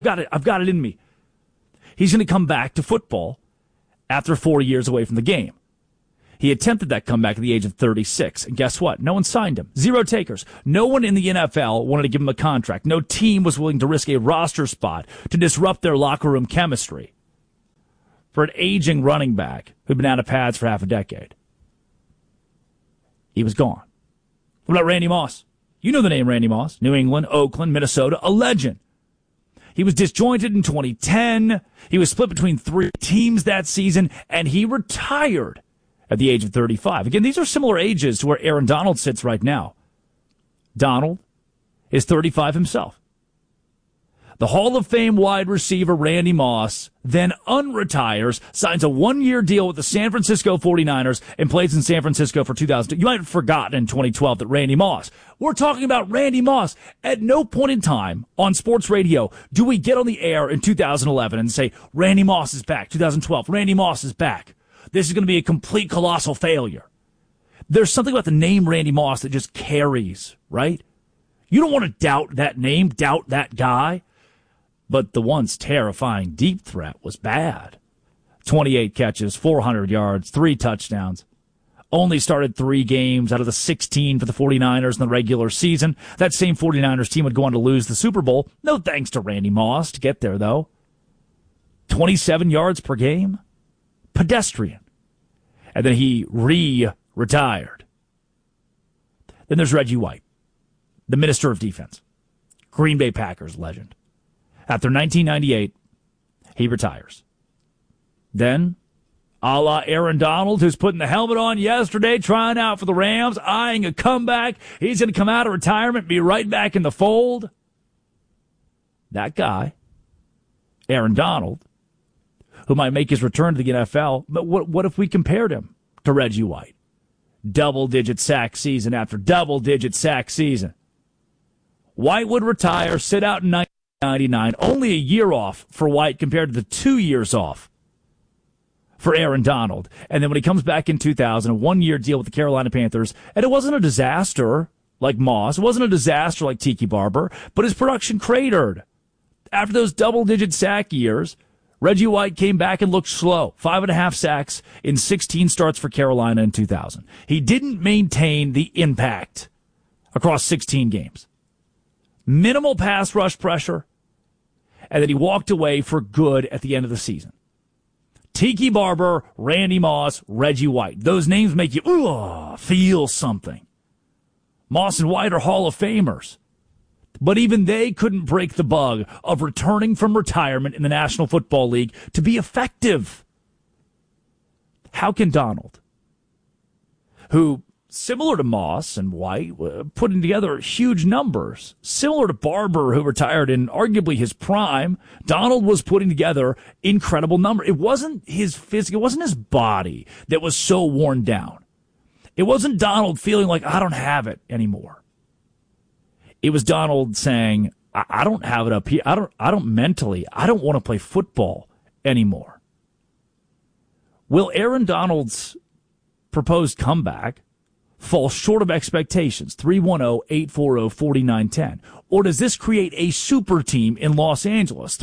I've got it in me. He's going to come back to football after 4 years away from the game. He attempted that comeback at the age of 36. And guess what? No one signed him. Zero takers. No one in the NFL wanted to give him a contract. No team was willing to risk a roster spot to disrupt their locker room chemistry for an aging running back who'd been out of pads for half a decade. He was gone. What about Randy Moss? You know the name Randy Moss. New England, Oakland, Minnesota, a legend. He was disjointed in 2010. He was split between 3 teams that season, and he retired at the age of 35. Again, these are similar ages to where Aaron Donald sits right now. Donald is 35 himself. The Hall of Fame wide receiver Randy Moss then unretires, signs a 1-year deal with the San Francisco 49ers, and plays in San Francisco for 2002. You might have forgotten in 2012 that Randy Moss. We're talking about Randy Moss. At no point in time on sports radio do we get on the air in 2011 and say, Randy Moss is back. 2012, Randy Moss is back. This is going to be a complete colossal failure. There's something about the name Randy Moss that just carries, right? You don't want to doubt that name, doubt that guy. But the once terrifying deep threat was bad. 28 catches, 400 yards, 3 touchdowns. Only started 3 games out of the 16 for the 49ers in the regular season. That same 49ers team would go on to lose the Super Bowl. No thanks to Randy Moss to get there, though. 27 yards per game. Pedestrian. And then he retired. Then there's Reggie White, the Minister of Defense. Green Bay Packers legend. After 1998, he retires. Then, a la Aaron Donald, who's putting the helmet on yesterday, trying out for the Rams, eyeing a comeback. He's going to come out of retirement, be right back in the fold. That guy, Aaron Donald, who might make his return to the NFL, but what if we compared him to Reggie White? Double-digit sack season after double-digit sack season. White would retire, sit out in 1999, only a year off for White compared to the 2 years off for Aaron Donald. And then when he comes back in 2000, a 1-year deal with the Carolina Panthers, and it wasn't a disaster like Moss, it wasn't a disaster like Tiki Barber, but his production cratered. After those double-digit sack years, Reggie White came back and looked slow. 5.5 sacks in 16 starts for Carolina in 2000. He didn't maintain the impact across 16 games. Minimal pass rush pressure, and then he walked away for good at the end of the season. Tiki Barber, Randy Moss, Reggie White. Those names make you feel something. Moss and White are Hall of Famers. But even they couldn't break the bug of returning from retirement in the National Football League to be effective. How can Donald, who, similar to Moss and White, putting together huge numbers, similar to Barber, who retired in arguably his prime, Donald was putting together incredible numbers. It wasn't his physique, it wasn't his body that was so worn down. It wasn't Donald feeling like, I don't have it anymore. It was Donald saying, I don't have it up here. I don't want to play football anymore. Will Aaron Donald's proposed comeback fall short of expectations? 310-840-4910. Or does this create a super team in Los Angeles?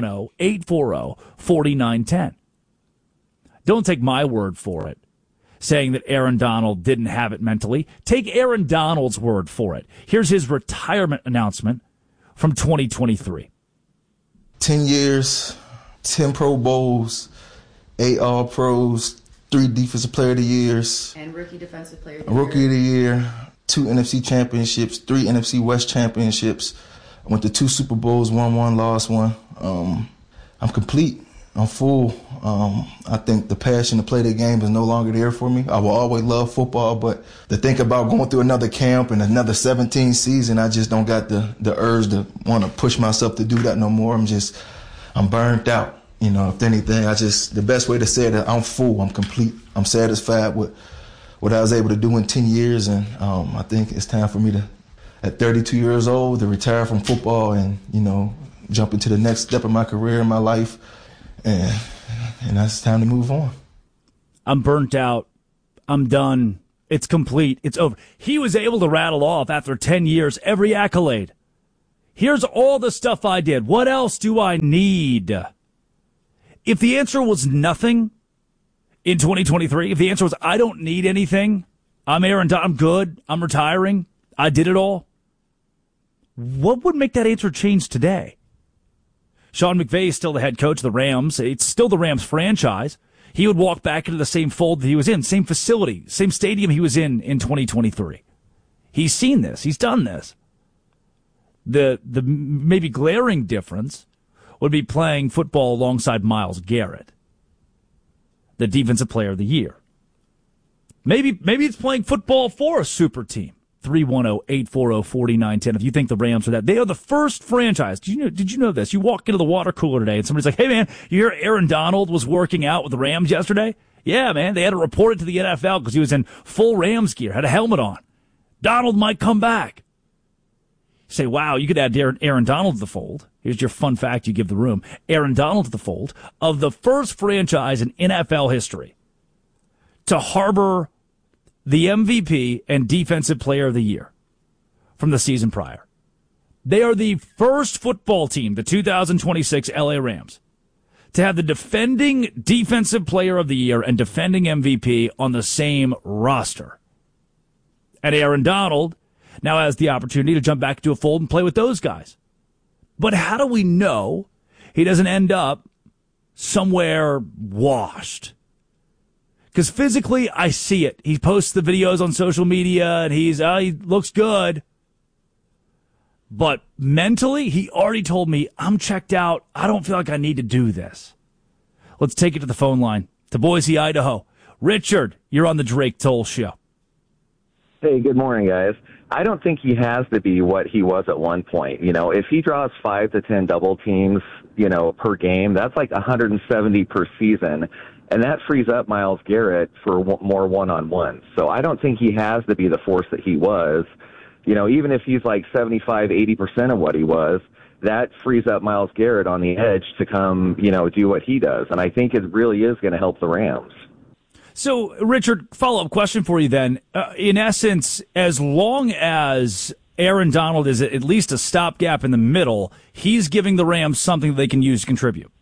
310-840-4910. Don't take my word for it, saying that Aaron Donald didn't have it mentally. Take Aaron Donald's word for it. Here's his retirement announcement from 2023. 10 years, 10 Pro Bowls, 8 All-Pros, 3 Defensive Player of the Years. And Rookie Defensive Player of the Year. Rookie of the Year, 2 NFC Championships, 3 NFC West Championships. I went to 2 Super Bowls, won one, lost one. I'm complete. I'm full. I think the passion to play the game is no longer there for me. I will always love football, but to think about going through another camp and another 17 season, I just don't got the urge to want to push myself to do that no more. I'm burnt out. You know, if anything, the best way to say it, I'm full, I'm complete. I'm satisfied with what I was able to do in 10 years, and I think it's time for me to, at 32 years old, to retire from football and, you know, jump into the next step of my career in my life. And that's time to move on. I'm burnt out. I'm done. It's complete. It's over. He was able to rattle off, after 10 years, every accolade. Here's all the stuff I did. What else do I need? If the answer was nothing in 2023, if the answer was I don't need anything, I'm good, I'm retiring, I did it all, what would make that answer change today? Sean McVay is still the head coach of the Rams. It's still the Rams franchise. He would walk back into the same fold that he was in, same facility, same stadium he was in 2023. He's seen this. He's done this. The maybe glaring difference would be playing football alongside Myles Garrett, the defensive player of the year. Maybe it's playing football for a super team. 310-840-4910. If you think the Rams are that, they are the first franchise. Did you know this? You walk into the water cooler today and somebody's like, hey man, you hear Aaron Donald was working out with the Rams yesterday? Yeah, man. They had to report it to the NFL because he was in full Rams gear, had a helmet on. Donald might come back. You say, wow, you could add Aaron Donald to the fold. Here's your fun fact you give the room. Aaron Donald to the fold of the first franchise in NFL history to harbor the MVP and Defensive Player of the Year from the season prior. They are the first football team, the 2026 LA Rams, to have the defending Defensive Player of the Year and defending MVP on the same roster. And Aaron Donald now has the opportunity to jump back into a fold and play with those guys. But how do we know he doesn't end up somewhere washed? Because physically, I see it. He posts the videos on social media, and he looks good. But mentally, he already told me, I'm checked out. I don't feel like I need to do this. Let's take it to the phone line, to Boise, Idaho. Richard, you're on the Drake Toll Show. Hey, good morning, guys. I don't think he has to be what he was at one point. You know, if he draws 5 to 10 double teams, per game, that's like 170 per season. And that frees up Myles Garrett for more one-on-ones. So I don't think he has to be the force that he was. Even if he's like 75, 80% of what he was, that frees up Myles Garrett on the edge to come, do what he does. And I think it really is going to help the Rams. So, Richard, follow-up question for you then. In essence, as long as Aaron Donald is at least a stopgap in the middle, he's giving the Rams something that they can use to contribute.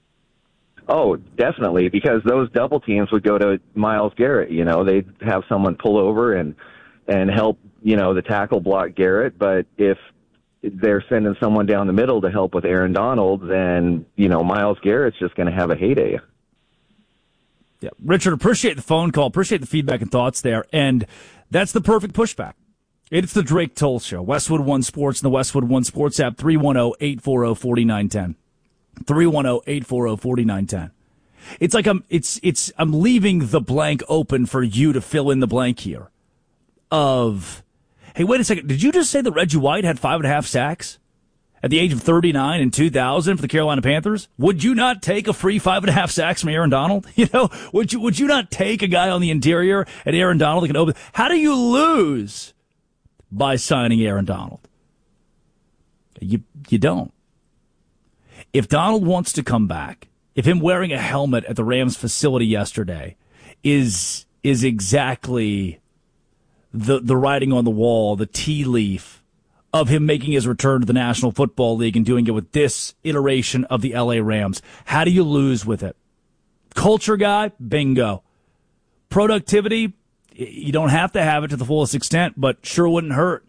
Oh, definitely, because those double teams would go to Myles Garrett. They'd have someone pull over and help, the tackle block Garrett. But if they're sending someone down the middle to help with Aaron Donald, then, Myles Garrett's just going to have a heyday. Yeah, Richard, appreciate the phone call, appreciate the feedback and thoughts there, and that's the perfect pushback. It's the Drake Toll Show, Westwood One Sports and the Westwood One Sports app, 310-840-4910. 310-840-4910. It's like I'm leaving the blank open for you to fill in the blank here of, hey, wait a second, did you just say that Reggie White had 5.5 sacks at the age of 39 in 2000 for the Carolina Panthers? Would you not take a free 5.5 sacks from Aaron Donald? Would you not take a guy on the interior at Aaron Donald that can open? How do you lose by signing Aaron Donald? You don't. If Donald wants to come back, if him wearing a helmet at the Rams facility yesterday is exactly the writing on the wall, the tea leaf of him making his return to the National Football League and doing it with this iteration of the LA Rams, how do you lose with it? Culture guy, bingo. Productivity, you don't have to have it to the fullest extent, but sure wouldn't hurt.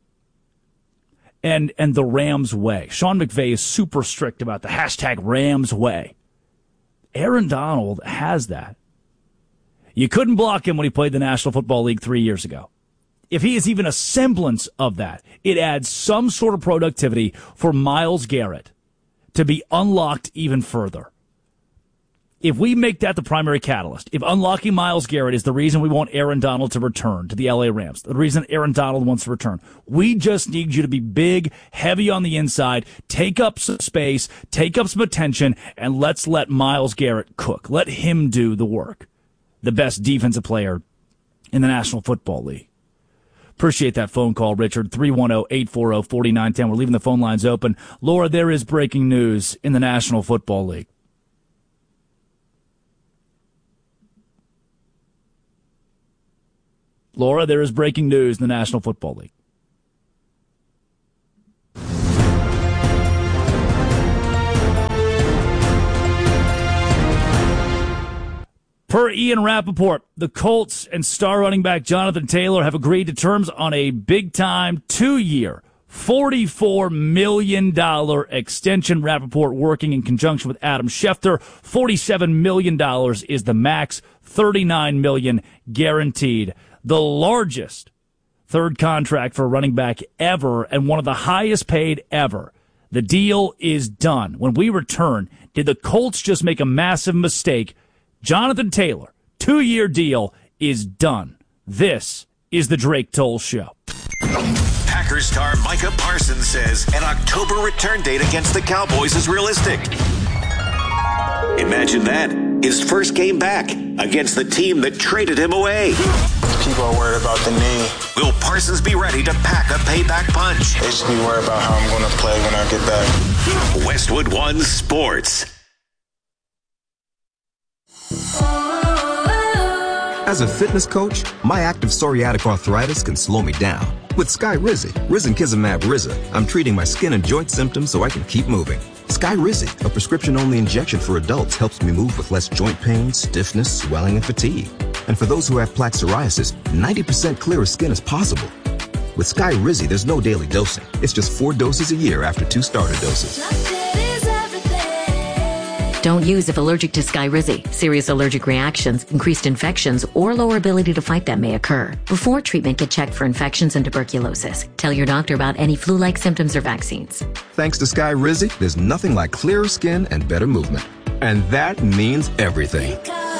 And the Rams way. Sean McVay is super strict about the hashtag Rams way. Aaron Donald has that. You couldn't block him when he played the National Football League 3 years ago. If he is even a semblance of that, it adds some sort of productivity for Myles Garrett to be unlocked even further. If we make that the primary catalyst, if unlocking Myles Garrett is the reason we want Aaron Donald to return to the LA Rams, the reason Aaron Donald wants to return, we just need you to be big, heavy on the inside, take up some space, take up some attention, and let's let Myles Garrett cook. Let him do the work. The best defensive player in the National Football League. Appreciate that phone call, Richard. 310-840-4910. We're leaving the phone lines open. Laura, there is breaking news in the National Football League. Laura, there is breaking news in the National Football League. Per Ian Rappaport, the Colts and star running back Jonathan Taylor have agreed to terms on a big-time 2-year, $44 million extension. Rappaport working in conjunction with Adam Schefter. $47 million is the max, $39 million guaranteed. The largest third contract for a running back ever and one of the highest paid ever. The deal is done. When we return, did the Colts just make a massive mistake? Jonathan Taylor, 2-year deal is done. This is the Drake Toll Show. Packers star Micah Parsons says an October return date against the Cowboys is realistic. Imagine that. His first game back against the team that traded him away. People are worried about the knee. Will Parsons be ready to pack a payback punch? They should be worried about how I'm going to play when I get back. Westwood One Sports. As a fitness coach, my active psoriatic arthritis can slow me down. With Skyrizi, risankizumab Riza, I'm treating my skin and joint symptoms so I can keep moving. Skyrizi, a prescription-only injection for adults, helps me move with less joint pain, stiffness, swelling, and fatigue. And for those who have plaque psoriasis, 90% clearer skin is possible. With Skyrizi, there's no daily dosing. It's just 4 doses a year after 2 starter doses. Don't use if allergic to Skyrizi. Serious allergic reactions, increased infections, or lower ability to fight them may occur. Before treatment, get checked for infections and tuberculosis. Tell your doctor about any flu-like symptoms or vaccines. Thanks to Skyrizi, there's nothing like clearer skin and better movement. And that means everything.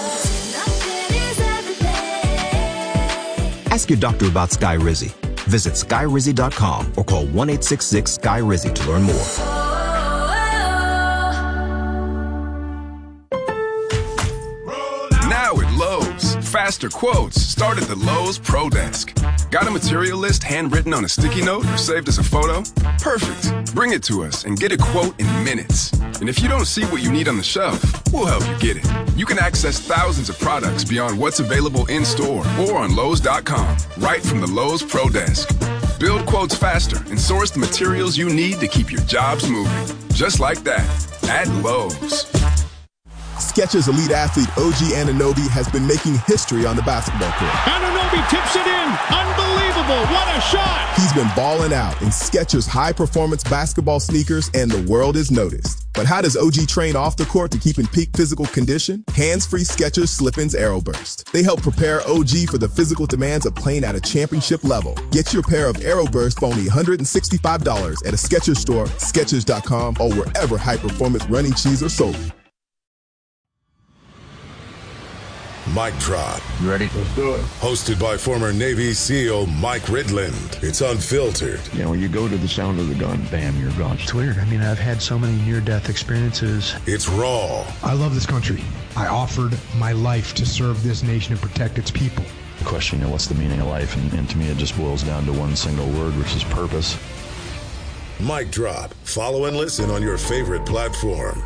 Ask your doctor about Skyrizi. Visit Skyrizi.com or call 1-866-SKY-RIZI to learn more. Now at Lowe's, faster quotes start at the Lowe's Pro Desk. Got a material list handwritten on a sticky note or saved as a photo? Perfect. Bring it to us and get a quote in minutes. And if you don't see what you need on the shelf, we'll help you get it. You can access thousands of products beyond what's available in store or on Lowe's.com, right from the Lowe's Pro Desk. Build quotes faster and source the materials you need to keep your jobs moving. Just like that, at Lowe's. Skechers elite athlete OG Anunoby has been making history on the basketball court. Anunoby tips it in. Unbelievable. What a shot. He's been balling out in Skechers high-performance basketball sneakers, and the world has noticed. But how does OG train off the court to keep in peak physical condition? Hands-free Skechers Slip-ins Aeroburst. They help prepare OG for the physical demands of playing at a championship level. Get your pair of Aeroburst for only $165 at a Skechers store, Skechers.com, or wherever high-performance running shoes are sold. Mic Drop. You ready? Let's do it. Hosted by former Navy SEAL Mike Ridland. It's unfiltered. You know, when you go to the sound of the gun, bam, you're gone. It's weird. I mean, I've had so many near-death experiences. It's raw. I love this country. I offered my life to serve this nation and protect its people. The question, what's the meaning of life? And to me, it just boils down to one single word, which is purpose. Mic Drop. Follow and listen on your favorite platform.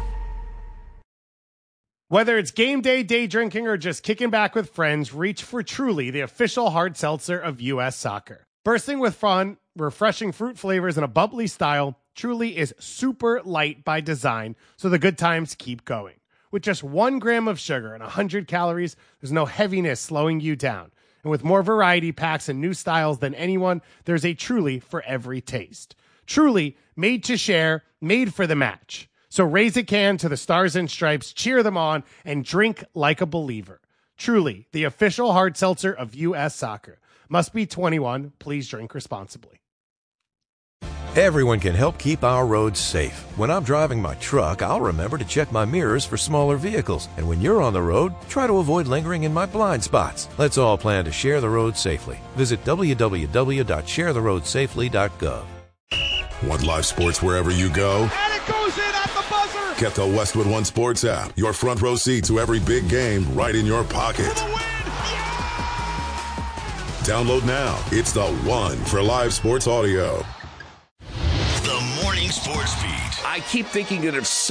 Whether it's game day, day drinking, or just kicking back with friends, reach for Truly, the official hard seltzer of U.S. Soccer. Bursting with fun, refreshing fruit flavors, and a bubbly style, Truly is super light by design, so the good times keep going. With just 1 gram of sugar and 100 calories, there's no heaviness slowing you down. And with more variety packs and new styles than anyone, there's a Truly for every taste. Truly, made to share, made for the match. So raise a can to the Stars and Stripes, cheer them on, and drink like a believer. Truly, the official hard seltzer of U.S. Soccer. Must be 21. Please drink responsibly. Everyone can help keep our roads safe. When I'm driving my truck, I'll remember to check my mirrors for smaller vehicles. And when you're on the road, try to avoid lingering in my blind spots. Let's all plan to share the road safely. Visit www.sharetheroadsafely.gov. Want live sports wherever you go? And it goes in at the buzzer. Get the Westwood One Sports app. Your front row seat to every big game right in your pocket. For the win. Yeah. Download now. It's the one for live sports audio. The Morning Sports Beat. I keep thinking that if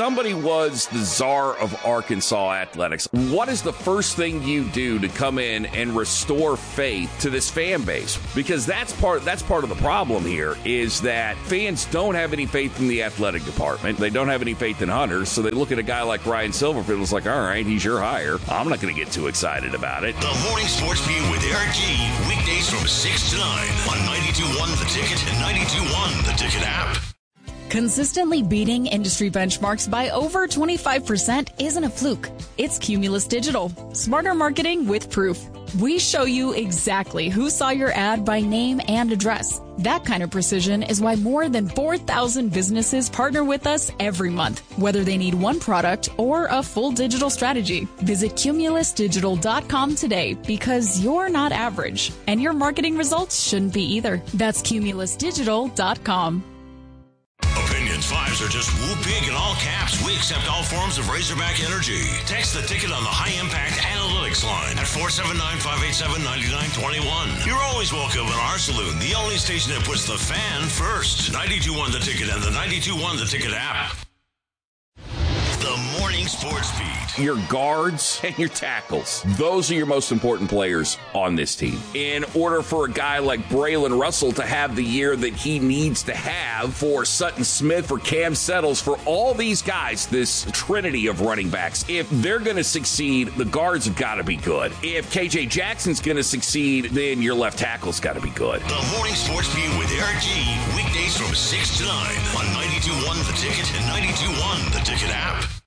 somebody was the czar of Arkansas athletics, what is the first thing you do to come in and restore faith to this fan base? Because that's part of the problem here, is that fans don't have any faith in the athletic department. They don't have any faith in Hunter, so they look at a guy like Ryan Silverfield and it's like, all right, he's your hire. I'm not going to get too excited about it. The Morning Sports Beat with Eric G. Weekdays from 6 to 9 on 92.1 The Ticket and 92.1 The Ticket app. Consistently beating industry benchmarks by over 25% isn't a fluke. It's Cumulus Digital. Smarter marketing with proof. We show you exactly who saw your ad by name and address. That kind of precision is why more than 4,000 businesses partner with us every month, whether they need one product or a full digital strategy. Visit cumulusdigital.com today, because you're not average, and your marketing results shouldn't be either. That's cumulusdigital.com. Opinions 5s are just whoop big in all caps. We accept all forms of Razorback energy. Text The Ticket on the High Impact Analytics line at 479-587-9921. You're always welcome in our saloon, the only station that puts the fan first. 92.1 The Ticket and the 92.1 The Ticket app. The Morning Sports Beat. Your guards and your tackles. Those are your most important players on this team. In order for a guy like Braylon Russell to have the year that he needs to have, for Sutton Smith, for Cam Settles, for all these guys, this trinity of running backs, if they're going to succeed, the guards have got to be good. If KJ Jackson's going to succeed, then your left tackle's got to be good. The Morning Sports Beat with Eric G. Weekdays from 6 to 9 on 92.1 The Ticket and 92.1 The Ticket app.